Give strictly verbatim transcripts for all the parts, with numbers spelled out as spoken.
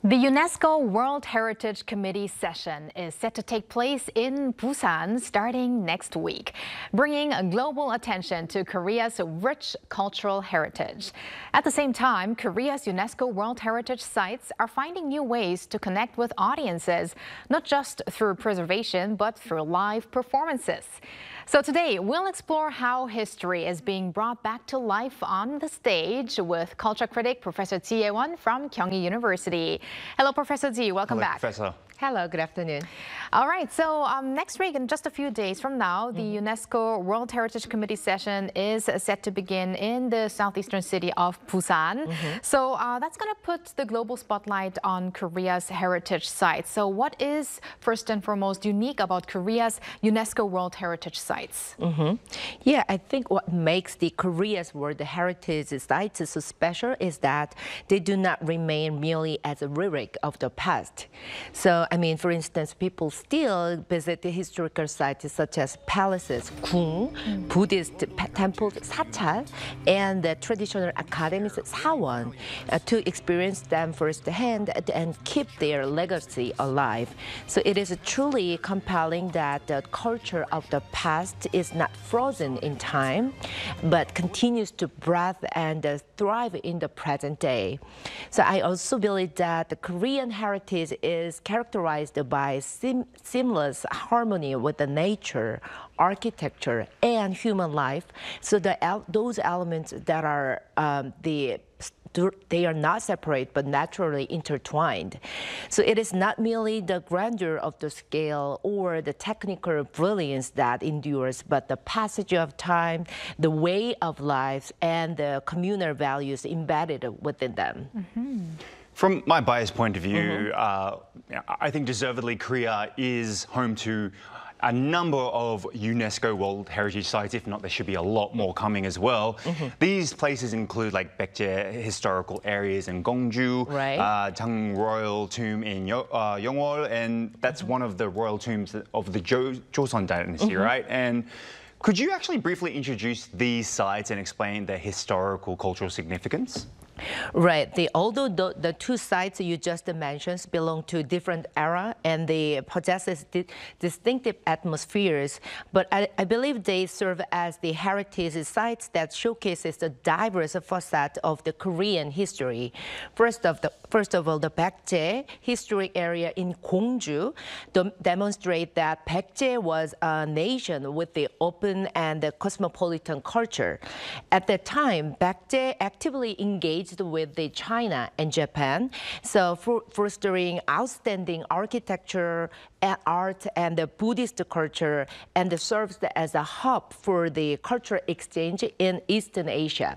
The UNESCO World Heritage Committee session is set to take place in Busan starting next week, bringing global attention to Korea's rich cultural heritage. At the same time, Korea's UNESCO World Heritage sites are finding new ways to connect with audiences, not just through preservation, but through live performances. So today, we'll explore how history is being brought back to life on the stage with culture critic Professor Ji Ye-won from Kyunghee University. Hello, Professor Ji. Welcome Hello, back. Professor. Hello, good afternoon. All right, so um, next week, in just a few days from now, the Mm-hmm. UNESCO World Heritage Committee session is set to begin in the southeastern city of Busan. Mm-hmm. So uh, that's going to put the global spotlight on Korea's heritage sites. So what is, first and foremost, unique about Korea's UNESCO World Heritage sites? Mm-hmm. Yeah, I think what makes the Korea's World Heritage sites so special is that they do not remain merely as a relic of the past. So, I mean, for instance, people still visit the historical sites such as palaces, gung, mm. Buddhist temples, sachal, and the traditional academies, sawan, uh, to experience them firsthand and keep their legacy alive. So it is truly compelling that the culture of the past is not frozen in time, but continues to breathe and uh, thrive in the present day. So I also believe that the Korean heritage is characterized by sim seamless harmony with the nature, architecture, and human life. So the those elements that are um, the they are not separate but naturally intertwined. So it is not merely the grandeur of the scale or the technical brilliance that endures, but the passage of time, the way of life, and the communal values embedded within them. Mm-hmm. From my biased point of view, Mm-hmm. uh, I think deservedly Korea is home to a number of UNESCO World Heritage Sites. If not, there should be a lot more coming as well. Mm-hmm. These places include like Baekje historical areas in Gongju, right. uh, Jang Royal Tomb in Yo uh, Yeongwol, and that's mm-hmm. one of the royal tombs of the jo Joseon dynasty, mm-hmm. right? And could you actually briefly introduce these sites and explain their historical cultural significance? Right. The, although the, the two sites you just mentioned belong to different era and they possess di distinctive atmospheres, but I, I believe they serve as the heritage sites that showcases the diverse facet of the Korean history. First of the first of all, the Baekje historic area in Gongju demonstrate that Baekje was a nation with the open and the cosmopolitan culture. At that time, Baekje actively engaged with the China and Japan, so for fostering outstanding architecture, and art, and the Buddhist culture, and serves as a hub for the cultural exchange in Eastern Asia.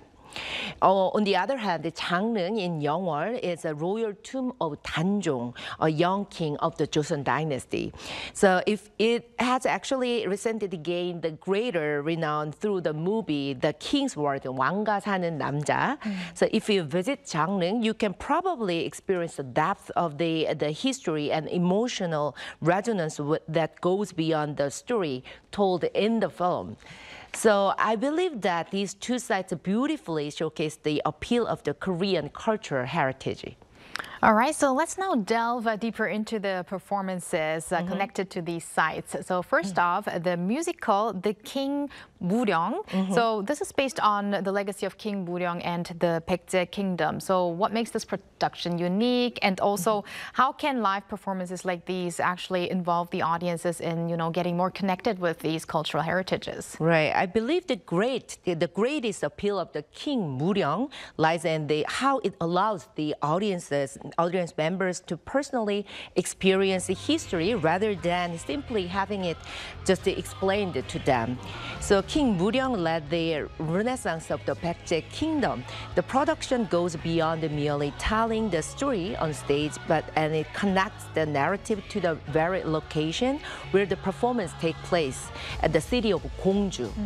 Uh, on the other hand, the Jangneung in Yeongwol is a royal tomb of Danjong, a young king of the Joseon dynasty. So if it has actually recently gained the greater renown through the movie The King's Word, 왕가 사는 남자. Mm. So if you visit Jangneung, you can probably experience the depth of the, the history and emotional resonance that goes beyond the story told in the film. So I believe that these two sites beautifully showcase the appeal of the Korean cultural heritage. All right, so let's now delve uh, deeper into the performances uh, mm-hmm. connected to these sites. So first mm-hmm. off, the musical The King Muryong. Mm-hmm. So this is based on the legacy of King Muryong and the Baekje Kingdom. So what makes this production unique? And also, mm-hmm. how can live performances like these actually involve the audiences in, you know, getting more connected with these cultural heritages? Right. I believe the great, the, the greatest appeal of the King Muryong lies in the how it allows the audiences audience members to personally experience the history rather than simply having it just explained to them. So King Muryong led the renaissance of the Baekje Kingdom. The production goes beyond merely telling the story on stage, but and it connects the narrative to the very location where the performance takes place at the city of Gongju. Mm.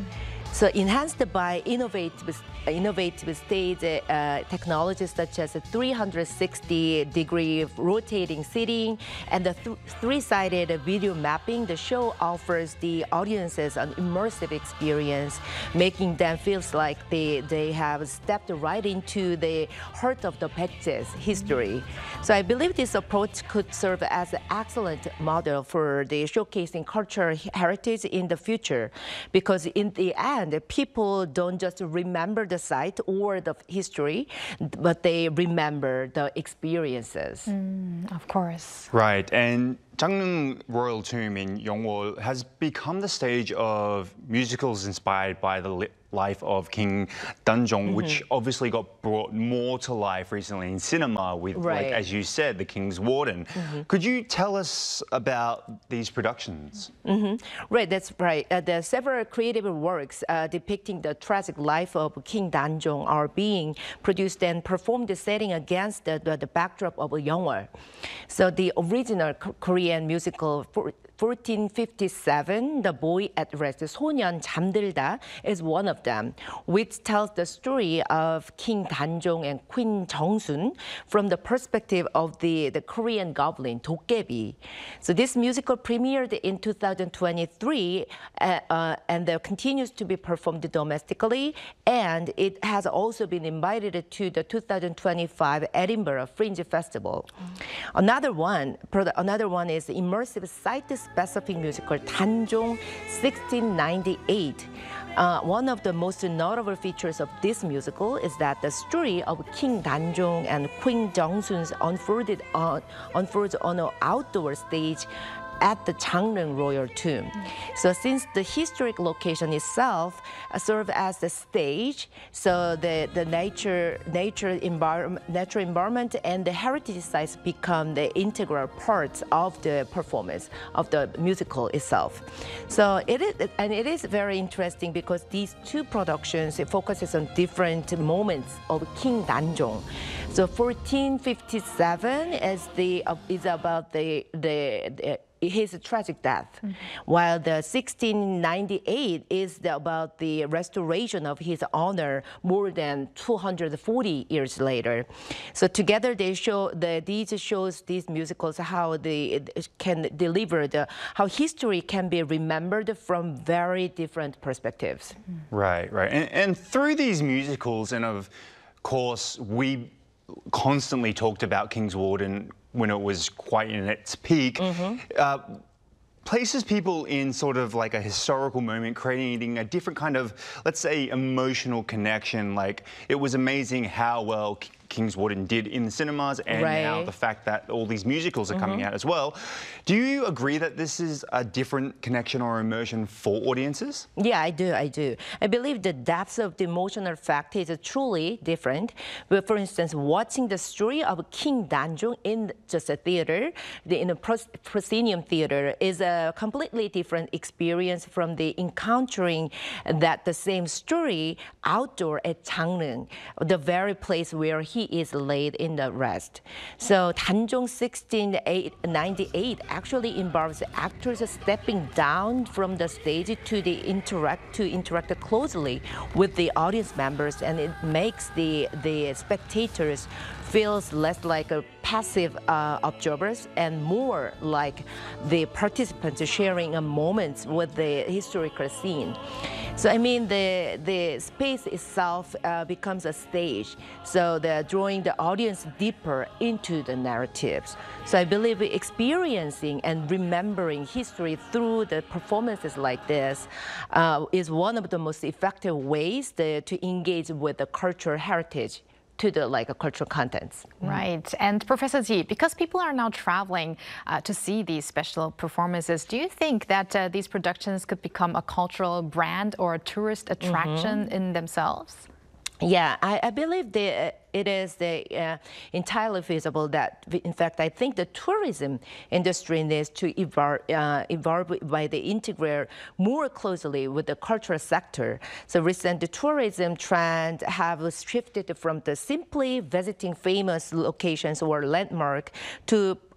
So enhanced by innovative, innovative stage uh, technologies such as a three hundred sixty degree rotating seating and the th three-sided video mapping, the show offers the audiences an immersive experience, making them feel like they, they have stepped right into the heart of the Baekje's history. So I believe this approach could serve as an excellent model for the showcasing cultural heritage in the future, because in the end, people don't just remember the site or the history, but they remember the experiences. Mm, of course. Right, and Jangneung Royal Tomb in Yeongwol has become the stage of musicals inspired by the life of King Danjong, mm-hmm. which obviously got brought more to life recently in cinema with, right. like, as you said, The King's Warden. Mm-hmm. Could you tell us about these productions? Mm-hmm. Right, that's right. Uh, there are several creative works uh, depicting the tragic life of King Danjong are being produced and performed, setting against the, the, the backdrop of Yeongwol. So the original Korean musical fourteen fifty-seven, The Boy at Rest, 소년 잠들다, is one of them, which tells the story of King Danjong and Queen Jeongsun from the perspective of the, the Korean goblin, 도깨비. So this musical premiered in two thousand twenty-three uh, uh, and there continues to be performed domestically, and it has also been invited to the two thousand twenty-five Edinburgh Fringe Festival. Mm. Another one, another one is immersive site-specific musical Danjong sixteen ninety-eight. Uh, one of the most notable features of this musical is that the story of King Danjong and Queen Jeongsun unfolded on, unfolds on an outdoor stage at the Jangneung Royal Tomb. Mm-hmm. So since the historic location itself uh, serves as the stage, so the, the nature, nature, environment, natural environment and the heritage sites become the integral parts of the performance of the musical itself. So it is, and it is very interesting because these two productions, it focuses on different moments of King Danjong. So fourteen fifty-seven is the uh, is about the the, the his tragic death, mm-hmm. while the sixteen ninety-eight is the, about the restoration of his honor more than two hundred forty years later. So together they show the these shows these musicals how they can deliver the how history can be remembered from very different perspectives. Right, right, and, and through these musicals, and of course we constantly talked about King's Warden when it was quite in its peak, mm-hmm. uh, places people in sort of like a historical moment, creating a different kind of, let's say, emotional connection. Like, it was amazing how well King's Warden did in the cinemas, and right. now the fact that all these musicals are mm-hmm. coming out as well. Do you agree that this is a different connection or immersion for audiences? Yeah, I do, I do. I believe the depth of the emotional fact is truly different. But for instance, watching the story of King Danjong in just a theater, the, in a proscenium theater, is a completely different experience from the encountering that the same story outdoor at Jangneung, the very place where he is laid in the rest. So Danjong sixteen ninety-eight actually involves actors stepping down from the stage to the interact to interact closely with the audience members, and it makes the the spectators feels less like a passive uh, observers and more like the participants sharing a moment with the historical scene. So I mean, the the space itself uh, becomes a stage, so they're drawing the audience deeper into the narratives. So I believe experiencing and remembering history through the performances like this uh, is one of the most effective ways the, to engage with the cultural heritage to the like cultural contents. Right. And Professor Ji, because people are now traveling uh, to see these special performances, do you think that uh, these productions could become a cultural brand or a tourist attraction mm-hmm. in themselves? Yeah, I, I believe the, uh, it is the, uh, entirely feasible that, in fact, I think the tourism industry needs to evolve, uh, evolve by the integrate more closely with the cultural sector. So recent the tourism trend have shifted from the simply visiting famous locations or landmark to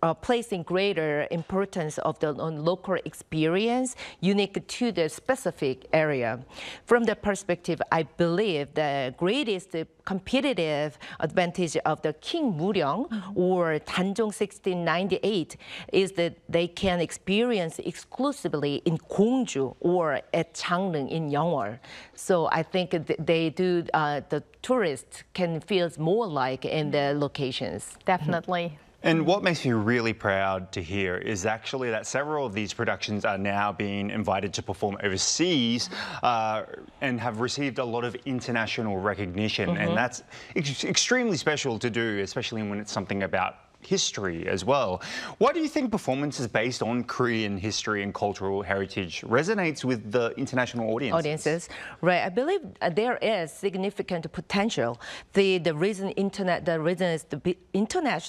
uh, placing greater importance of the on local experience unique to the specific area. From the perspective, I believe the greatest competitive advantage of the King Muryong or Danjong sixteen ninety-eight is that they can experience exclusively in Gongju or at Changneung in Yeongwol. So I think they do, uh, the tourists can feel more like in the locations. Definitely. And what makes me really proud to hear is actually that several of these productions are now being invited to perform overseas uh, and have received a lot of international recognition. Mm-hmm. And that's ex extremely special to do, especially when it's something about history as well. Why do you think performances based on Korean history and cultural heritage resonates with the international audiences? Audiences, right? I believe there is significant potential. The the reason internet the reason is the international